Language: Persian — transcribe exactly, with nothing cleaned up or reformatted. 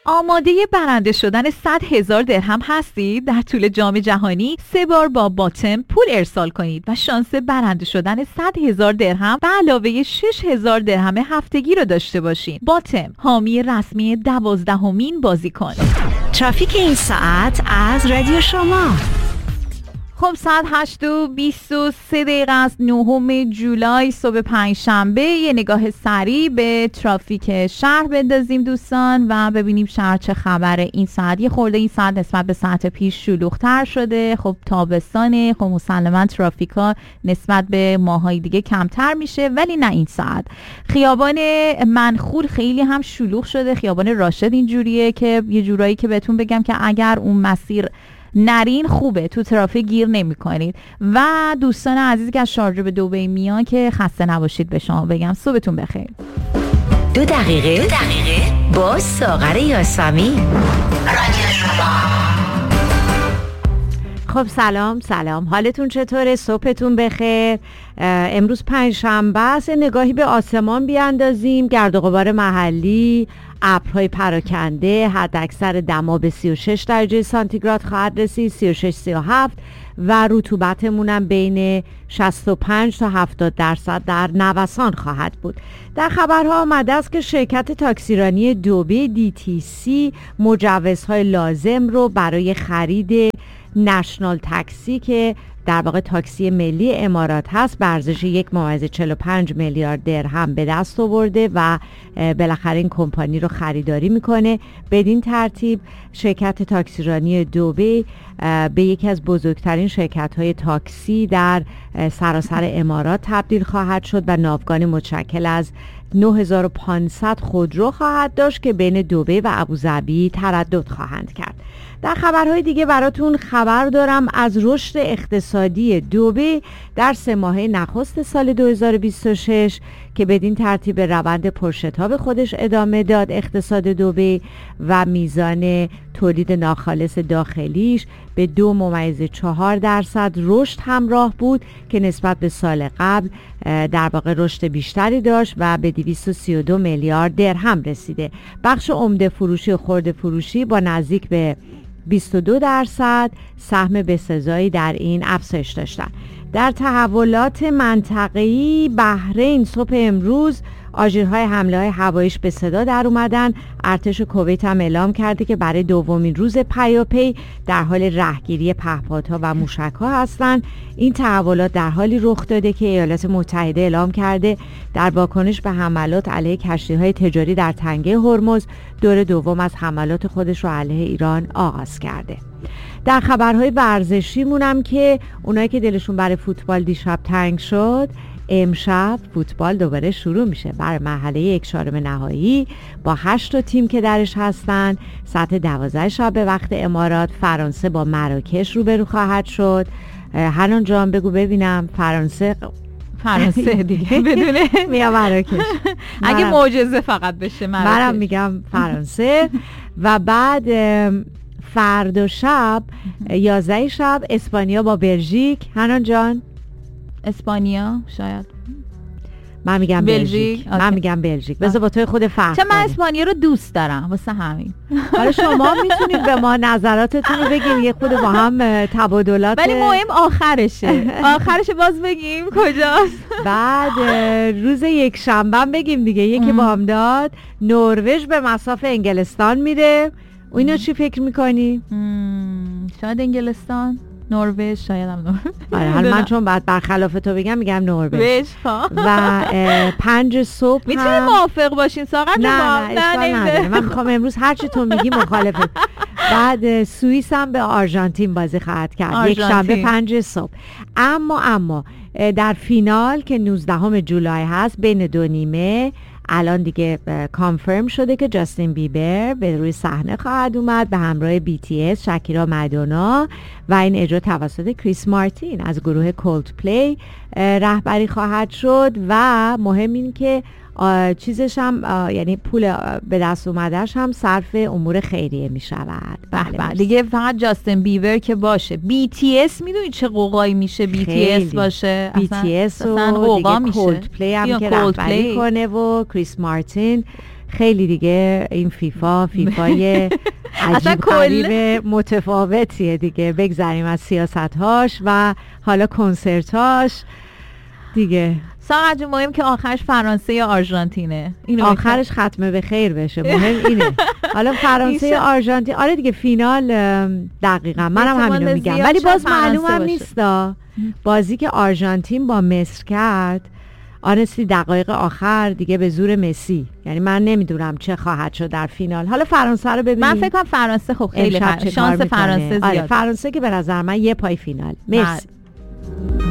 آماده برنده شدن صد هزار درهم هستید؟ در طول جام جهانی سه بار با باتم پول ارسال کنید و شانس برنده شدن صد هزار درهم به علاوه شش هزار درهم هفتگی رو داشته باشین. باتم، حامی رسمی دوازدهمین بازیکن. ترافیک این ساعت از رادیو شما. خب ساعت هشت و بیست و سه دقیقه است، نهم جولای، صبح پنج شنبه. یه نگاه سریع به ترافیک شهر بندازیم دوستان و ببینیم شهر چه خبره این ساعت. یه خورده این ساعت نسبت به ساعت پیش شلوغ‌تر شده. خب تابستانه، خب مسلماً ترافیکا نسبت به ماهای دیگه کمتر میشه، ولی نه این ساعت. خیابان منخور خیلی هم شلوغ شده. خیابان راشد اینجوریه که یه جورایی که بهتون بگم که اگر اون مسیر نرین خوبه، تو ترافیک گیر نمی کنید. و دوستان عزیزی که از شارجه به دبی میان که خسته نباشید به شما بگم. صبحتون بخیر. دو دقیقه دو دقیقه با ساغر یاسمین، رادیو شما. خب سلام سلام، حالتون چطوره؟ صبحتون بخیر. امروز پنج شنبه است. نگاهی به آسمان بیاندازیم. گرد و غبار محلی، ابرهای پراکنده، حد اکثر دما به سی و شش درجه سانتیگراد خواهد رسید، سی و شش سی و هفت، و رطوبتمون هم بین شصت و پنج تا هفتاد درصد در نوسان خواهد بود. در خبرها آمده است که شرکت تاکسیرانی دبی دی تی سی مجوزهای لازم رو برای خرید نشنال تاکسی که در واقع تاکسی ملی امارات هست به ارزش یک ممیز چهل و پنج میلیارد درهم به دست آورده و بالاخره این کمپانی رو خریداری میکنه. بدین ترتیب شرکت تاکسیرانی دبی به یکی از بزرگترین شرکت های تاکسی در سراسر امارات تبدیل خواهد شد و ناوگان متشکل از نه هزار و پانصد خودرو خواهد داشت که بین دبی و ابوظبی تردد خواهند کرد. در خبرهای دیگه براتون خبر دارم از رشد اقتصادی دبی در سه ماهه نخست سال دو هزار و بیست و شش که بدین ترتیب روند پرشتاب خودش ادامه داد. اقتصاد دبی و میزان تولید ناخالص داخلیش به دو ممیز چهار درصد رشد همراه بود که نسبت به سال قبل در واقع رشد بیشتری داشت و به دویست و سی و دو میلیارد درهم رسیده. بخش عمده فروشی و خرده فروشی با نزدیک به بیست و دو درصد سهم بسزایی در این افزایش داشتن. در تحولات منطقه‌ای، بحرین صبح امروز آژیرهای حمله های هواییش به صدا در اومدن. ارتش کویت هم اعلام کرده که برای دومین روز پیاپی در حال رهگیری پهپادها و موشک‌ها هستند. این تحولات در حالی رخ داده که ایالات متحده اعلام کرده در واکنش به حملات علیه کشتی‌های تجاری در تنگه هرمز دور دوم از حملات خودش رو علیه ایران آغاز کرده. در خبرهای ورزشی مونم که اونایی که دلشون برای فوتبال دیشب تنگ شد، امشب فوتبال دوباره شروع میشه برای مرحله یک چهارم نهایی با هشت تا تیم که درش هستن. ساعت دوازده شب به وقت امارات فرانسه با مراکش روبرو خواهد شد. حنان جان بگو ببینم، فرانسه فرانسه دیگه بدونه میام مراکش اگه معجزه فقط بشه مراکش. منم میگم فرانسه. و بعد فردا شب یازده شب اسپانیا با بلژیک. حنان جان اسپانیا شاید، من میگم بلژیک. من میگم بلژیک. بذار با توی خود فرق چون من اسپانیا رو دوست دارم واسه همین. حالا شما میتونید به ما نظراتتون رو بگیم، یه خود با هم تبادلات، ولی مهم آخرشه. آخرش باز بگیم کجاست. بعد روز یک شنبه بگیم دیگه، یکی بامداد نروژ به مصاف انگلستان میره. و اینا چی فکر میکنی؟ شاید انگلستان، نروژ، شاید هم نروژ. آره حالا من چون بعد برخلاف تو بگم میگم نروژ. و پنج صبح میتونی موافق باشین ساغر جان؟ نه نه اشکال نداره، من میخوام امروز هر چی تو میگی مخالفت. بعد سوئیس هم به آرژانتین بازی خواهد کرد یک شنبه پنج صبح. اما اما در فینال که نوزدهم جولای هست بین دو نیمه، الان دیگه کانفرم شده که جاستین بیبر به روی صحنه خواهد اومد به همراه بی تی اس، شاکیرا، مادونا و این اجرا توسط کریس مارتین از گروه کولدپلی رهبری خواهد شد. و مهم این که چیزش هم یعنی پول به دست اومدهش هم صرف امور خیریه می شود. بله بله دیگه فقط جاستین بیبر که باشه. بی تی اس میدونی چه قوقایی میشه بی تی اس باشه؟ بی تی اس و دیگه کولدپلی هم که رهبری کنه و کریس مارتین خیلی دیگه این فیفا فیفای عجیب غریب متفاوتیه دیگه. بگذاریم از سیاست‌هاش و حالا کنسرتاش دیگه. ساقه جون مهم که آخرش فرانسه یا آرژانتینه، اینو آخرش ختمه به خیر بشه، مهم اینه. حالا فرانسه یا آرژانتین، آره دیگه فینال دقیقاً منم همینو میگم، ولی باز معلوم هم نیستا بازی که آرژانتین با مصر کرد آنستی دقایق آخر دیگه به زور مسی، یعنی من نمیدونم چه خواهد شد در فینال. حالا فرانسه رو ببینیم. من فکر کنم فرانسه خب خیلی فر... شانس فرانسه زیاد. آره فرانسه که به نظر من یه پای فینال. مرسی.